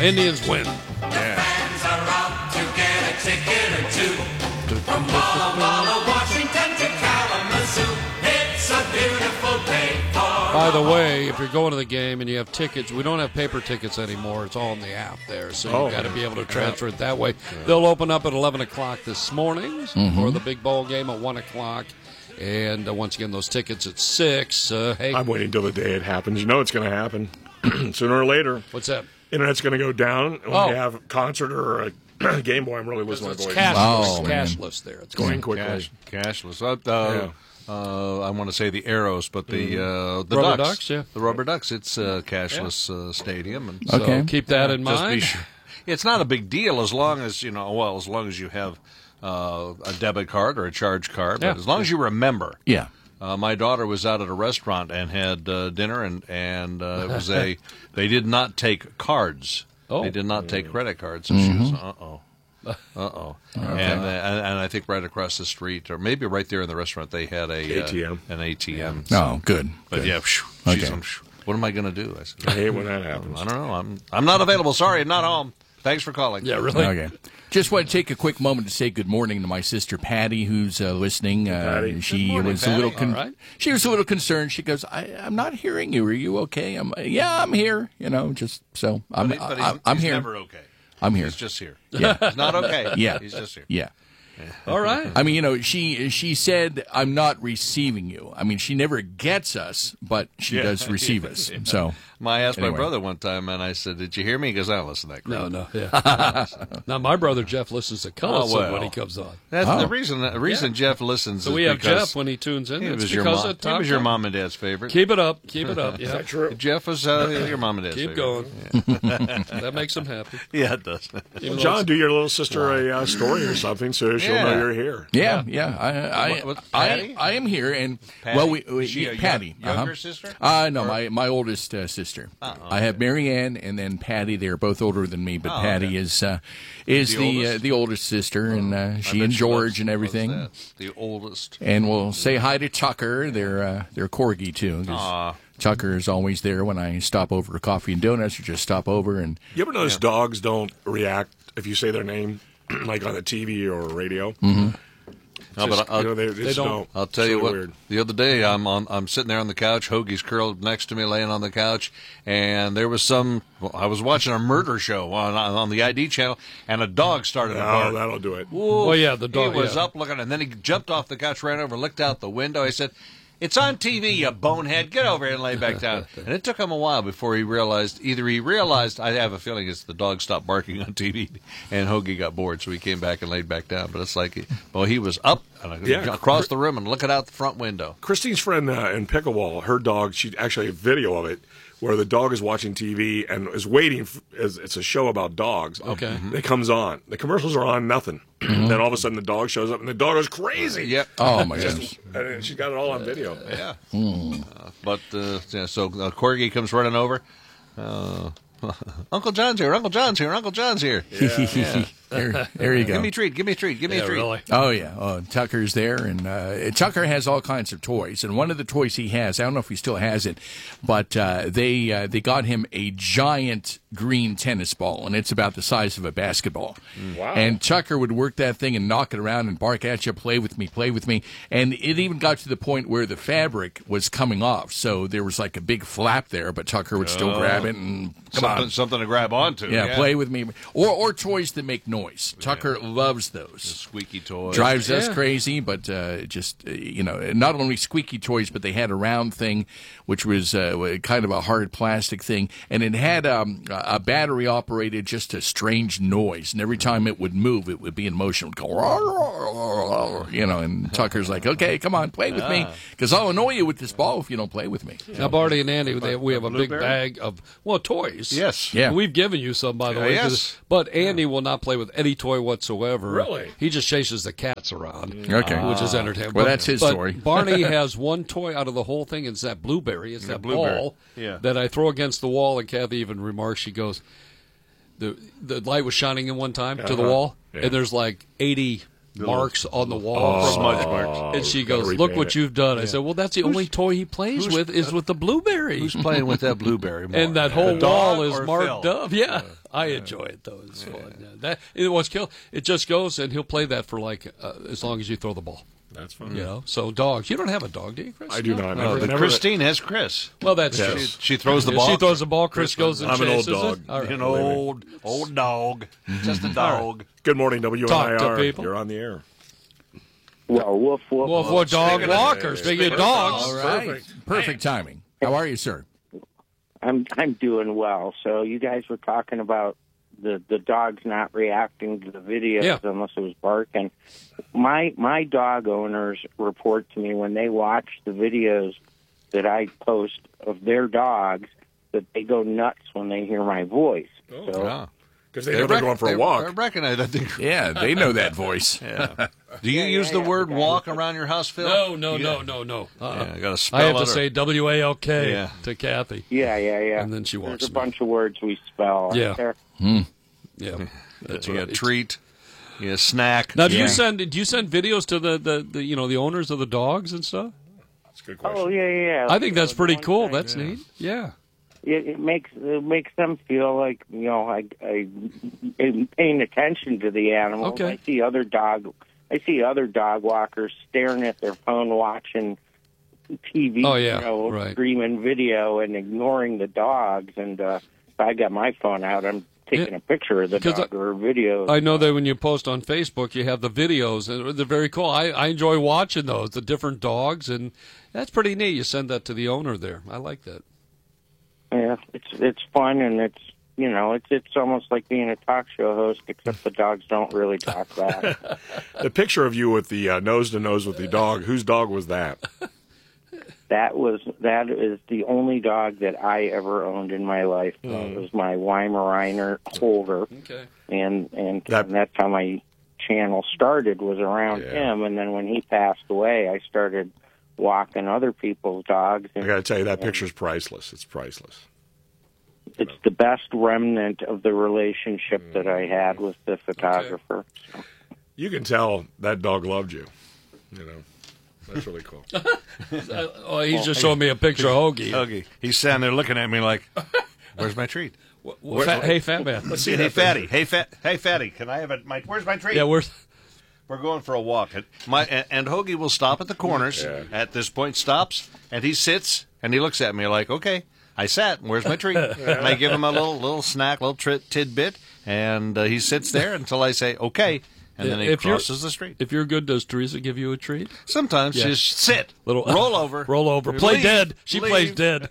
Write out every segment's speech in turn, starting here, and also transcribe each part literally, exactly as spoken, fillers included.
Indians win. Yeah. Fans are out to get a ticket or two. From Walla Walla, Washington to Kalamazoo. It's a beautiful day for By the way, if you're going to the game and you have tickets, we don't have paper tickets anymore. It's all in the app there, so Oh, you've got to be able to transfer it that way. They'll open up at eleven o'clock this morning Mm-hmm. for the big ball game at one o'clock. And uh, once again, those tickets at six. Uh, hey, I'm waiting until the day it happens. You know it's going to happen sooner or later. what's that? Internet's going to go down when Oh. you have a concert or a Game Boy. I'm really losing my It's voice. cashless, Oh, man. cashless there. It's Going going quickly. Cash, cashless. Uh, uh, uh, I want to say the Arrows, but the uh, the Rubber Ducks, Ducks, yeah. the Rubber Ducks. It's a cashless uh, stadium, and So Okay. keep that in just be mind. sure. It's not a big deal as long as you know. Well, as long as you have uh, a debit card or a charge card, but Yeah. as long as you remember. Yeah. Uh, my daughter was out at a restaurant and had uh, dinner, and and uh, it was a. They did not take cards. Oh. They did not take credit cards, and she was uh oh. Uh oh, and, uh, and and I think right across the street, or maybe right there in the restaurant, they had a A T M. uh, an A T M. Oh, good. But good. yeah, phew, Okay. geez, I'm, phew, what am I going to do? I said, I hate when that happens. I don't know. I'm I'm not available. Sorry, I'm not home. Thanks for calling. Yeah, really. Okay. Just want to take a quick moment to say good morning to my sister Patty, who's uh, listening. Uh, Patty. she Good morning, was Patty. a little. Con- All right. She was a little concerned. She goes, I, "I'm not hearing you. Are you okay?" I'm, "Yeah, I'm here." You know, just so I'm. But, he- but he's, I, I'm he's here. never okay. I'm here. He's just here. Yeah. He's not okay. Yeah. He's just here. Yeah. All right. I mean, you know, she she said, "I'm not receiving you." I mean, she never gets us, but she Yeah. does receive us. So, I asked my Anyway. brother one time, and I said, "Did you hear me?" He goes, "I don't listen to that crap." No, no, yeah. Now, my brother Jeff listens to Cullison Oh, well. when he comes on. That's Oh. the reason. The reason Jeff listens. So is we have because Jeff when he tunes in. He It's was your because mom. of He Tom was your Tom. mom and dad's favorite. Keep it up. Keep it up. Yeah. True. Jeff was uh, your mom and dad's Keep favorite. going. That makes him happy. Yeah, it does. Even though John, it's- do your little sister a uh, story or something so she'll Yeah. know you're here. yeah, yeah, I I, What- what, I, Patty? I am here, and Patty? well, we, we Is she a Patty, young- younger uh-huh. sister? Uh no, my my oldest uh, sister. Oh, I have Mary Ann and then Patty. They're both older than me, but Oh, Patty okay. is uh, is The the the, oldest? uh, the oldest sister, and uh, I she bet and she George loves- and everything. loves that. The oldest. And we'll say hi to Tucker. They're uh, they're corgi too. 'Cause Aw. Tucker is always there when I stop over to Coffee and Donuts, or just stop over and You ever notice dogs don't react if you say their name, like on the T V or radio? Mm-hmm. No, but Just, I'll, you know, they, they, just don't- don't. I'll tell It's you really what. Weird. The other day, I'm on. I'm sitting there on the couch. Hoagie's curled next to me, laying on the couch, and there was some. Well, I was watching a murder show on on the I D channel, and a dog started to Oh, bark. that'll do it. Ooh, Well, yeah, the dog- He was yeah. up looking, and then he jumped off the couch, ran over, looked out the window. I said, "It's on T V, you bonehead. Get over here and lay back down." And it took him a while before he realized. Either he realized, I have a feeling it's the dog stopped barking on T V, and Hoagie got bored, so he came back and laid back down. But it's like, well, he was up and I- Yeah. across the room and looking out the front window. Christine's friend uh, in pickleball, her dog, she actually had a video of it where the dog is watching T V and is waiting. f as it's a show about dogs. Okay. It comes on. The commercials are on, nothing. Then all of a sudden the dog shows up and the dog is crazy. Yep. oh my goodness. And she's got it all on video. Yeah. Uh, but uh, yeah, so uh, Corgi comes running over. Uh, Uncle John's here. Uncle John's here. Uncle John's here. there, there you go. Give me a treat. Give me a treat. Give me Yeah, a treat. really. Oh yeah, oh, Tucker's there, and uh, Tucker has all kinds of toys. And one of the toys he has, I don't know if he still has it, but uh, they uh, they got him a giant green tennis ball, and it's about the size of a basketball. Wow. And Tucker would work that thing and knock it around and bark at you, play with me, play with me. And it even got to the point where the fabric was coming off, so there was like a big flap there, but Tucker would still grab it and come Something, on. something to grab onto. Yeah, play with me, or or toys that make noise. Tucker loves those. Squeaky toys. Drives us Yeah. crazy, but uh, just uh, you know, not only squeaky toys, but they had a round thing, which was uh, kind of a hard plastic thing, and it had um, a battery operated, just a strange noise, and every time it would move, it would be in motion, it would go, you know. And Tucker's like, "Okay, come on, play with me, because I'll annoy you with this ball if you don't play with me." Now, Barty and Andy, they, we have a big blueberry? bag of, well, toys. Yes. Yeah. We've given you some, by the Uh, way. yes. 'cause- But Andy will not play with any toy whatsoever. Really? He just chases the cats around. Okay. Which is entertaining. Well, But- that's his but story. Barney has one toy out of the whole thing. It's that blueberry. It's that blueberry. ball Yeah. that I throw against the wall. And Kathy even remarks, she goes, the the light was shining in one time to the Uh-huh. wall, Yeah. and there's like eighty marks on the wall. Oh, from smudge that. marks. And she Gotta goes, repaint look what it. you've done. I said, well, that's the only toy he plays with is with the blueberry. Who's playing with that blueberry more? And that whole The dog wall is or marked Phil? up. Yeah, I enjoy it though. It's fun. Yeah. That it was kill. It just goes and he'll play that for like uh, as long as you throw the ball. That's fun. You know. So dogs. You don't have a dog, do you, Chris? I do No? not. No, Never, the never- Christine has Chris. Well, that's Yes. true. She, she throws the If ball. she throws the ball, Chris goes and I'm an old chases dog. it. All right. An old, old dog. Just a dog. Good morning, W N I R. Talk to people. You're on the air. Well, woof, woof. Well, for dog walkers, speaking of dogs. All right. Perfect timing. How are you, sir? I'm I'm doing well. So you guys were talking about the the dogs not reacting to the videos Yeah. unless it was barking. My my dog owners report to me when they watch the videos that I post of their dogs that they go nuts when they hear my voice. So Yeah. Because they know they're going for a They walk. recognize that. They- Yeah, they know that voice. Yeah. Do you Yeah, use yeah, the yeah. word walk around your house, Phil? No, no, You no, got- no, no. Uh-uh. Yeah, I got to spell I have to it or- say W A L K Yeah. to Kathy. yeah, yeah, yeah. And then she There's walks a me. bunch of words we spell. out Yeah. there. Yeah, that's You right. got treat. You got snack. Now, do Yeah. you send do you send videos to the, the, the you know the owners of the dogs and stuff? That's a good question. Oh yeah, yeah. yeah. I think that's So pretty one cool. thing- That's neat. Yeah. it, it makes it makes them feel like you know I, I am paying attention to the animal. Okay. I see other dog I see other dog walkers staring at their phone watching T V, Oh, yeah, you know, right. streaming video and ignoring the dogs. And uh, if I got my phone out, I'm taking Yeah. a picture of the 'Cause dog I- or a video. I know that when you post on Facebook, you have the videos, and they're very cool. I, I enjoy watching those, the different dogs, and that's pretty neat. You send that to the owner there. I like that. Yeah, it's it's fun and it's you know it's it's almost like being a talk show host, except the dogs don't really talk back. The picture of you with the uh, nose to nose with the dog. Whose dog was that? That was that is the only dog that I ever owned in my life. Uh, it was my Weimaraner Holder, Okay. and and, That- and that's how my channel started was around Yeah. him. And then when he passed away, I started walking other people's dogs. I And got to tell you, that picture's priceless. It's priceless. it's the best remnant of the relationship that I had with the photographer. You can tell that dog loved you. You know, that's really cool. Oh, he's just showing me a picture of Hoagie. Huggy. He's standing there looking at me like, "Where's my treat?" Well, well, fat, hey, fat man. Let's see Hey, that fatty. Hey, fat. Hey, fatty. Can I have it? My where's my treat? Yeah, we're We're going for a walk. And My and, and Hoagie will stop at the corners. Yeah. At this point, stops and he sits and he looks at me like, "Okay, I sat. Where's my treat?" And I give him a little little snack, little tri- tidbit, and uh, he sits there until I say, "Okay," and then he If you're- crosses the street. if you're good, does Teresa give you a treat? Sometimes Yeah. just sit, Little roll over, roll over, play leave, dead. She leave. plays dead.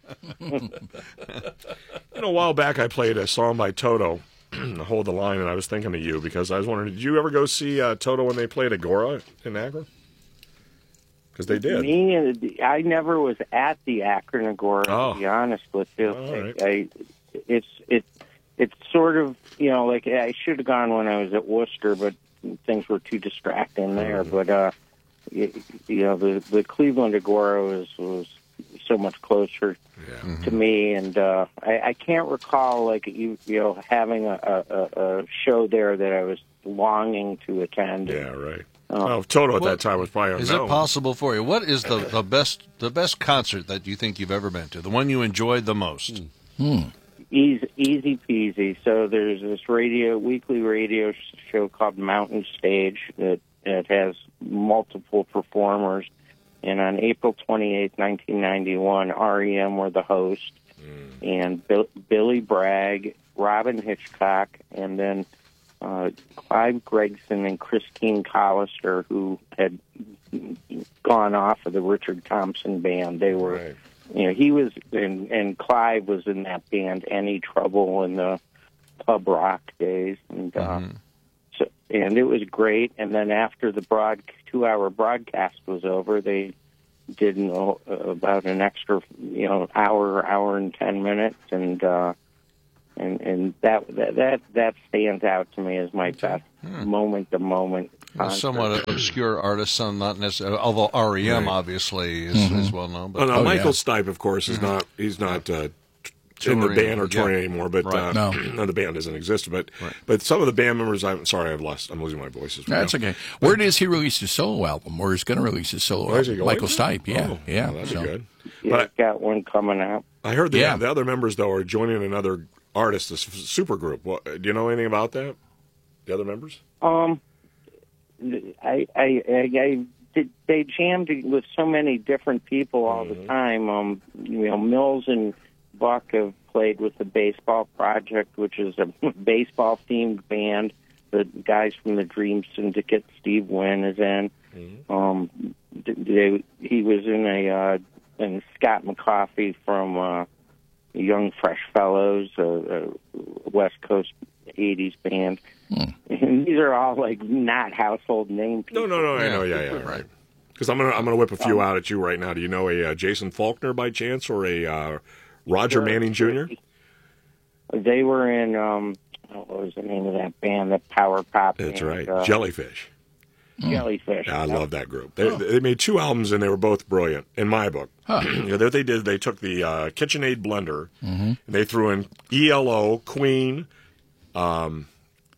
You know, a while back, I played a song by Toto, Hold the Line, and I was thinking of you because I was wondering, did you ever go see uh, Toto when they played Agora in Akron? Because they did. Me, and- I never was at the Akron Agora, Oh. to be honest with you. All right. I, it's it, it's sort of you know like I should have gone when I was at Worcester, but things were too distracting there. Mm-hmm. But uh, you, you know the the Cleveland Agora was was so much closer Yeah. to me, and uh, I, I can't recall like you you know having a, a, a show there that I was longing to attend. Yeah, right. Oh, Toto at that time was probably Is unknown. it possible for you? What is the, the best the best concert that you think you've ever been to? The one you enjoyed the most? Easy, easy peasy. So there's this radio, weekly radio sh- show called Mountain Stage that, that has multiple performers. And on April twenty-eighth, nineteen ninety-one, R E M were the host, and Bill, Billy Bragg, Robin Hitchcock, and then uh, Clive Gregson and Christine Collister, who had gone off of the Richard Thompson band. They were. Right. You know, he was, and, and Clive was in that band, Any Trouble in the pub rock days, and uh, so, and it was great. And then after the broad two-hour broadcast was over, they did you know, about an extra, you know, hour, hour and ten minutes, and uh, and and that that that that stands out to me as my best moment to moment. A somewhat obscure artist, some not necessarily. Although R E M Right. obviously is, is well known. But Oh, no, Oh, Michael yeah. Stipe, of course, is not. He's not uh, in the Touring, band or yeah. touring anymore, but Right. uh, No. no, the band doesn't exist. But Right. but some of the band members, I'm sorry, I've lost. I'm losing my voice as well. That's okay. Where does he release his solo album? Or is going to release his solo Where's he album? going? Michael Stipe, yeah. Oh, yeah. well, that'd so- be good. Yeah, But I've got one coming out. I heard the, Yeah. the other members, though, are joining another artist, this super group. What, do you know anything about that? The other members? Um, I, I, I, I did, they jammed with so many different people all the time. Um, you know, Mills and Buck have played with the Baseball Project, which is a baseball themed band. The guys from the Dream Syndicate, Steve Wynn, is in. Um, they, he was in a uh, and Scott McCoffey from uh, Young Fresh Fellows, a, a West Coast eighties band. And these are all like not household name people. No, no, no. I Yeah. know. Yeah, yeah, right. Because I'm gonna I'm gonna whip a few out at you right now. Do you know a uh, Jason Faulkner by chance, or a uh, Roger Manning Junior? They were in um, what was the name of that band? The power pop. That's band, right, uh, Jellyfish. Jellyfish. Yeah, I love that group. They, they made two albums and they were both brilliant in my book. You know, what they did, they took the uh, KitchenAid blender and they threw in E L O, Queen, um,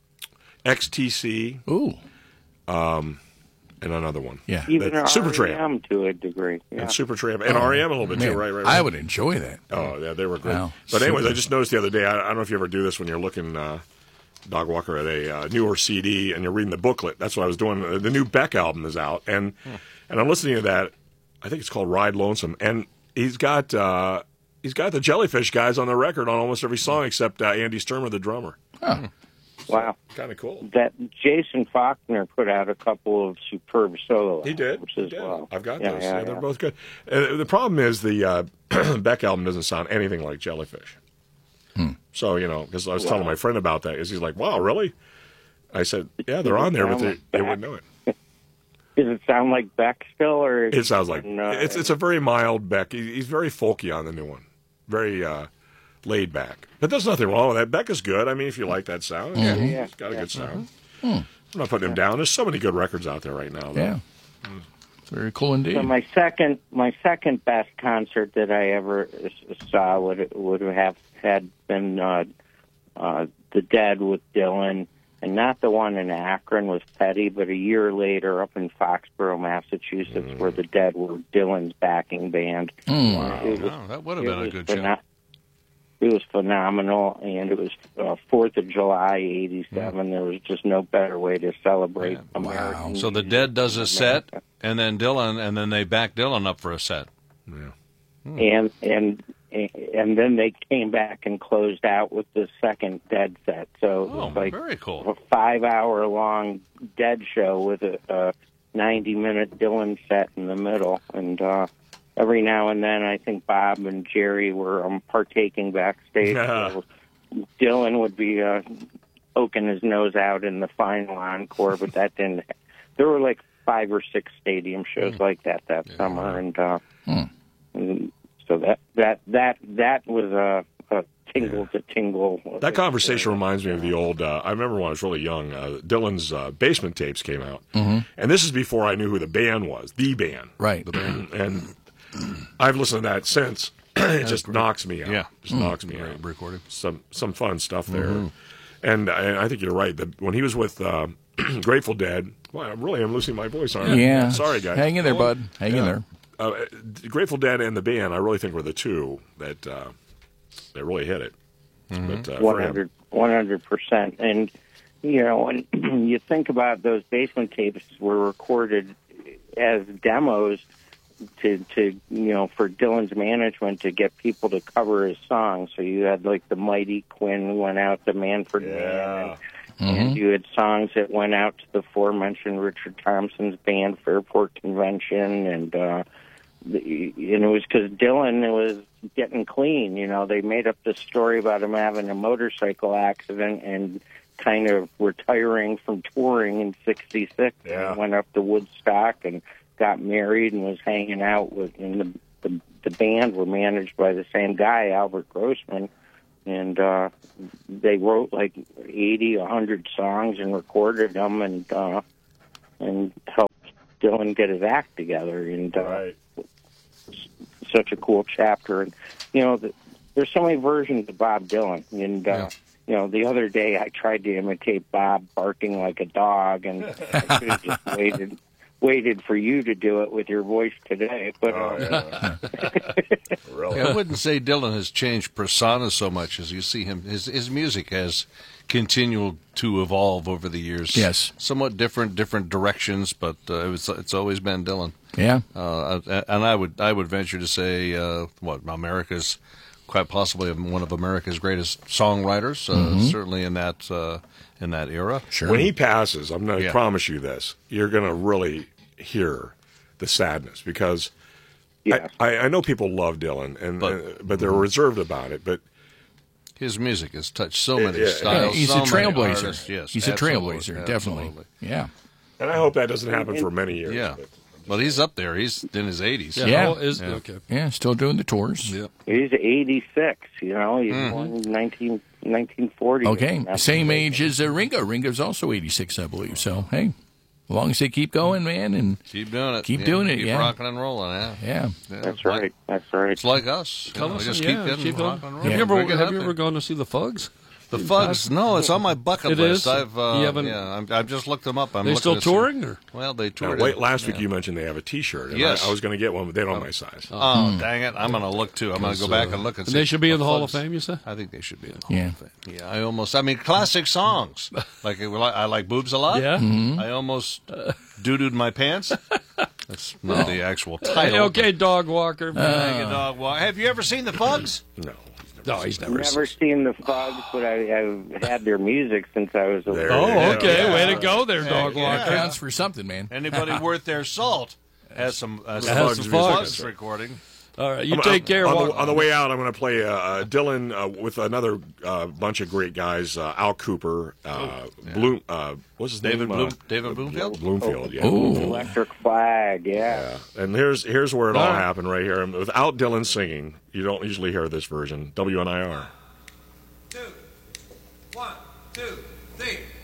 X T C, Ooh. and another one. Yeah. Even That- Supertramp. R E M to a degree. Yeah. And Supertramp and R E M a little bit Man, too, right? Right. I right. would enjoy that. Oh, yeah, they were great. Wow. But anyways, Super. I just noticed the other day. I, I don't know if you ever do this when you're looking, uh, Dog Walker, at a uh, newer C D and you're reading the booklet. That's what I was doing. Uh, The new Beck album is out, and and I'm listening to that. I think it's called Ride Lonesome, and he's got uh, he's got the Jellyfish guys on the record on almost every song except uh, Andy Sturmer, the drummer. Wow. Kind of cool. That Jason Faulkner put out a couple of superb solo He did. albums He as did. well. I've got Yeah, those. yeah, Yeah, they're yeah. both good. Uh, the problem is the uh, Beck album doesn't sound anything like Jellyfish. So, you know, because I was telling my friend about that, is he's like, wow, really? I said, yeah, they're on there, but they, they wouldn't know it. Does it sound like Beck still, or is It sounds like no, it's it's a very mild Beck. He- He's very folky on the new one, very uh, laid back. But there's nothing wrong with that. Beck is good. I mean, if you like that sound, yeah, Yeah. he's got a good sound. I'm not putting him down. There's so many good records out there right now. Though. Yeah. Very cool indeed. So my second, my second best concert that I ever s- saw would would have had been uh, uh, the Dead with Dylan, and not the one in Akron with Petty, but a year later up in Foxborough, Massachusetts, where the Dead were Dylan's backing band. Mm. It was, Oh, that would have it been a was good pheno- show. It was phenomenal, and it was uh, Fourth of July, eighty-seven. There was just no better way to celebrate American. So the Dead does a set, and then Dylan, and then they back Dylan up for a set. and and and then they came back and closed out with the second Dead set. So it Oh, was like very a cool. five-hour-long Dead show with a, a ninety-minute Dylan set in the middle. And uh, every now and then, I think Bob and Jerry were um, partaking backstage. So Dylan would be uh, poking his nose out in the final encore, but that didn't. There were like five or six stadium shows like that that summer, and. Uh, And so that that that that was a, a tingle to tingle. That conversation reminds me of the old. Uh, I remember when I was really young. Uh, Dylan's uh, Basement tapes came out, and this is before I knew who the band was. The band, Right. The band, and I've listened to that since. It just knocks me out. Yeah. just knocks me out. Recorded. Some some fun stuff there, and I, I think you're right. The, when he was with uh, Grateful Dead, well, I really am losing my voice. Aren't I? Yeah. sorry guys. Hang in there, bud. Hang in there. Uh, Grateful Dead and the band, I really think were the two that uh, that really hit it. But, uh, for him- one hundred percent. And, you know, when you think about those Basement tapes were recorded as demos to, to, you know, for Dylan's management to get people to cover his songs. So you had, like, the Mighty Quinn went out to Manfred Mann, and, and you had songs that went out to the aforementioned Richard Thompson's band, Fairport Convention, and, uh, the, and it was because Dylan was getting clean. You know, they made up this story about him having a motorcycle accident and kind of retiring from touring in sixty-six. Yeah. And went up to Woodstock and got married and was hanging out with, and the, the, the band were managed by the same guy, Albert Grossman. And uh, they wrote like eighty, a hundred songs and recorded them and uh, and helped Dylan get his act together. And uh, Right. such a cool chapter. And, you know, the, there's so many versions of Bob Dylan, and uh, Yeah. you know, the other day I tried to imitate Bob barking like a dog, and I should have just waited waited for you to do it with your voice today. But uh, Really? Yeah, I wouldn't say Dylan has changed persona so much as you see him. His his music has continued to evolve over the years. Yes. Somewhat different, different directions, but uh, it was, it's always been Dylan. Yeah. Uh, and I would I would venture to say, uh, what, America's, quite possibly one of America's greatest songwriters, uh, Mm-hmm. certainly in that uh, in that era. Sure. When he passes, I'm going to Yeah. promise you this: you're going to really hear the sadness because yes. I, I, I know people love Dylan, and But- uh, but they're reserved about it. But His music has touched so many Yeah, yeah. styles. he's so a many trailblazer. artists. Yes, he's a absolutely, trailblazer, definitely. absolutely. Yeah. and I hope that doesn't happen for many years. Yeah. But Well, he's up there. He's in his eighties. Yeah. Yeah. how is- Yeah. Okay. Yeah, still doing the tours. Yep. He's eighty-six, you know, he's Mm-hmm. born in nineteen, nineteen forty. Okay, That's same amazing. age as uh, Ringo. Ringo's also eighty-six, I believe. So, hey, as long as they keep going, man, and Keep doing it. Keep Yeah, doing it, Keep yeah. rocking and rolling. Yeah. yeah. Yeah, That's it's like- right, that's right. It's like us. You know, Tell us, just yeah, keep getting keep going. rock and roll. Have you Yeah. ever, Bring it have up you there. ever gone to see the Fugs? The Fugs? No, it's on my bucket It list. is? I've uh, You haven't- yeah, I'm, I've just looked them up. I'm They looking still to see- touring? Or? Well, they now, toured. wait, it. last week Yeah. you mentioned they have a T-shirt. And Yes. I, I was going to get one, but they don't have my size. Oh, dang it! I'm going to look too. I'm going to go back and look and And see. they should be in the Hall of Fugs- Fame, you said? I think they should be in the Hall Yeah. of Fame. Yeah, I almost. I mean, classic songs like I like Boobs a lot. Yeah. Mm-hmm. I almost doo-dooed my pants. That's not the actual Hey, title. okay, dog walker. Take a dog walk. Have you ever seen the Fugs? No. No, he's never. Never seen the Fugs, but I, I've had their music since I was a There little you Oh, go. okay. Yeah. Way to go there, dog yeah. walker. Counts for something, man. Anybody worth their salt has some uh, Has some some Fugs Fugs. Fugs recording. All right, you I'm- take care. On Walk- the, on the way out, I'm going to play uh, uh, Dylan uh, with another uh, bunch of great guys. Uh, Al Cooper, uh, Bloom. Uh, what's his David name? Bloom- Uh, David Bloomfield? Bloomfield. Yeah. Ooh. Electric Flag, yeah. Yeah. And here's here's where it all All right. happened right here. Without Dylan singing, you don't usually hear this version. W N I R. Two, one, two, three.